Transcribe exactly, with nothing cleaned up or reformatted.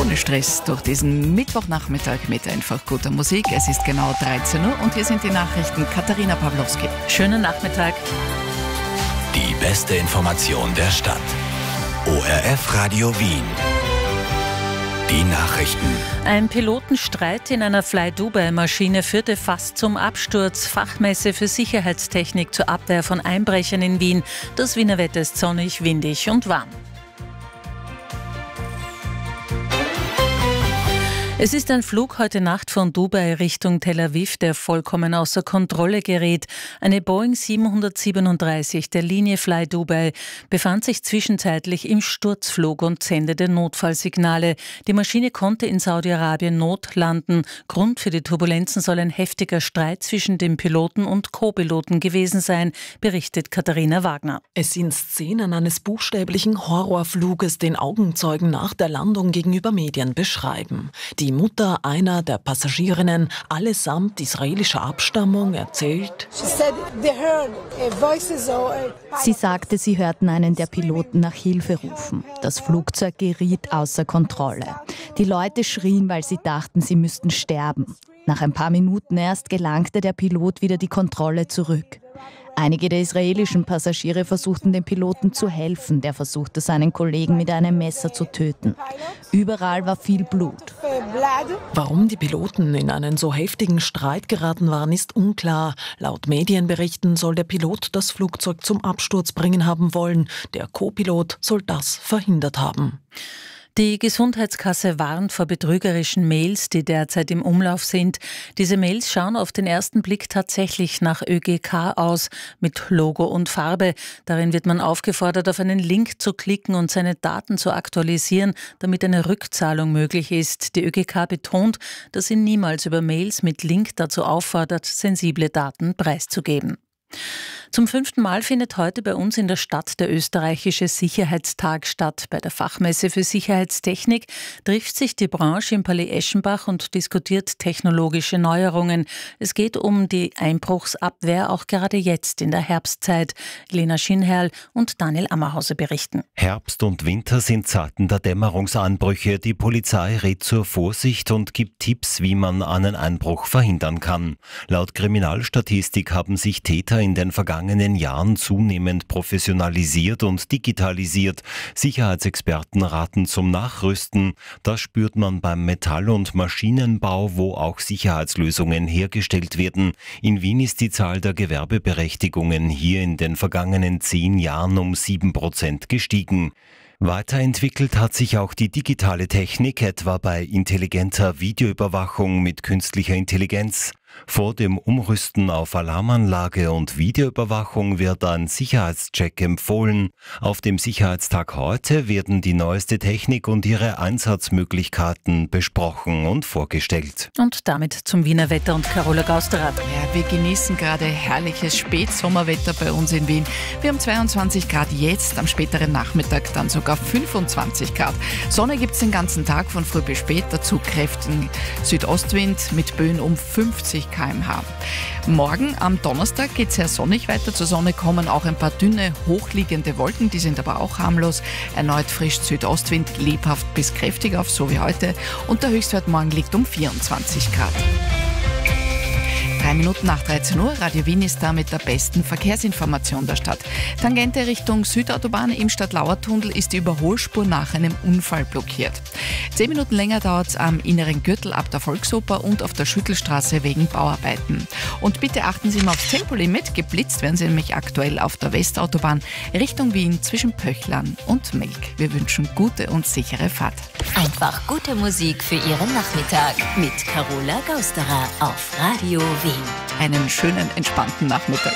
ohne Stress durch diesen Mittwochnachmittag mit einfach guter Musik. Es ist genau dreizehn Uhr und hier sind die Nachrichten. Katharina Pawlowski. Schönen Nachmittag. Die beste Information der Stadt. O R F Radio Wien. Die Nachrichten. Ein Pilotenstreit in einer Fly-Dubai-Maschine führte fast zum Absturz. Fachmesse für Sicherheitstechnik zur Abwehr von Einbrechern in Wien. Das Wiener Wetter ist sonnig, windig und warm. Es ist ein Flug heute Nacht von Dubai Richtung Tel Aviv, der vollkommen außer Kontrolle gerät. Eine Boeing siebenhundertsiebenunddreißig der Linie Fly Dubai befand sich zwischenzeitlich im Sturzflug und sendete Notfallsignale. Die Maschine konnte in Saudi-Arabien notlanden. Grund für die Turbulenzen soll ein heftiger Streit zwischen dem Piloten und Co-Piloten gewesen sein, berichtet Katharina Wagner. Es sind Szenen eines buchstäblichen Horrorfluges, den Augenzeugen nach der Landung gegenüber Medien beschreiben. Die Die Mutter einer der Passagierinnen, allesamt israelischer Abstammung, erzählt: Sie sagte, sie hörten einen der Piloten nach Hilfe rufen. Das Flugzeug geriet außer Kontrolle. Die Leute schrien, weil sie dachten, sie müssten sterben. Nach ein paar Minuten erst gelangte der Pilot wieder die Kontrolle zurück. Einige der israelischen Passagiere versuchten dem Piloten zu helfen. Der versuchte, seinen Kollegen mit einem Messer zu töten. Überall war viel Blut. Warum die Piloten in einen so heftigen Streit geraten waren, ist unklar. Laut Medienberichten soll der Pilot das Flugzeug zum Absturz bringen haben wollen. Der Co-Pilot soll das verhindert haben. Die Gesundheitskasse warnt vor betrügerischen Mails, die derzeit im Umlauf sind. Diese Mails schauen auf den ersten Blick tatsächlich nach Ö G K aus, mit Logo und Farbe. Darin wird man aufgefordert, auf einen Link zu klicken und seine Daten zu aktualisieren, damit eine Rückzahlung möglich ist. Die Ö G K betont, dass sie niemals über Mails mit Link dazu auffordert, sensible Daten preiszugeben. Zum fünften Mal findet heute bei uns in der Stadt der österreichische Sicherheitstag statt. Bei der Fachmesse für Sicherheitstechnik trifft sich die Branche im Palais Eschenbach und diskutiert technologische Neuerungen. Es geht um die Einbruchsabwehr, auch gerade jetzt in der Herbstzeit. Lena Schinherl und Daniel Ammerhauser berichten. Herbst und Winter sind Zeiten der Dämmerungsanbrüche. Die Polizei rät zur Vorsicht und gibt Tipps, wie man einen Einbruch verhindern kann. Laut Kriminalstatistik haben sich Täter in den vergangenen Jahren zunehmend professionalisiert und digitalisiert. Sicherheitsexperten raten zum Nachrüsten. Das spürt man beim Metall- und Maschinenbau, wo auch Sicherheitslösungen hergestellt werden. In Wien ist die Zahl der Gewerbeberechtigungen hier in den vergangenen zehn Jahren um sieben Prozent gestiegen. Weiterentwickelt hat sich auch die digitale Technik, etwa bei intelligenter Videoüberwachung mit künstlicher Intelligenz. Vor dem Umrüsten auf Alarmanlage und Videoüberwachung wird ein Sicherheitscheck empfohlen. Auf dem Sicherheitstag heute werden die neueste Technik und ihre Einsatzmöglichkeiten besprochen und vorgestellt. Und damit zum Wiener Wetter und Carola Gausterat. Ja, wir genießen gerade herrliches Spätsommerwetter bei uns in Wien. Wir haben zweiundzwanzig Grad jetzt, am späteren Nachmittag dann sogar fünfundzwanzig Grad. Sonne gibt es den ganzen Tag von früh bis spät, dazu kräftigen Südostwind mit Böen um fünfzig Kilometer pro Stunde. Morgen am Donnerstag geht es sehr sonnig weiter. Zur Sonne kommen auch ein paar dünne, hochliegende Wolken, die sind aber auch harmlos. Erneut frisch Südostwind, lebhaft bis kräftig auf, so wie heute. Und der Höchstwert morgen liegt um vierundzwanzig Grad. Drei Minuten nach dreizehn Uhr, Radio Wien ist da mit der besten Verkehrsinformation der Stadt. Tangente Richtung Südautobahn im Stadtlauer-Tunnel ist die Überholspur nach einem Unfall blockiert. Zehn Minuten länger dauert es am inneren Gürtel ab der Volksoper und auf der Schüttelstraße wegen Bauarbeiten. Und bitte achten Sie mal aufs Tempolimit, geblitzt werden Sie nämlich aktuell auf der Westautobahn Richtung Wien zwischen Pöchlern und Melk. Wir wünschen gute und sichere Fahrt. Einfach gute Musik für Ihren Nachmittag mit Carola Gausterer auf Radio Wien. Einen schönen, entspannten Nachmittag.